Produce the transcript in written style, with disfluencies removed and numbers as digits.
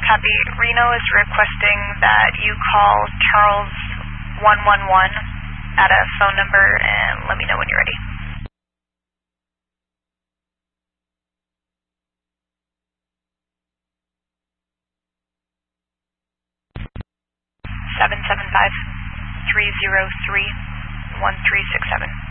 Copy. Reno is requesting that you call Charles 111 at a phone number and let me know when you're ready. 775-303-1367.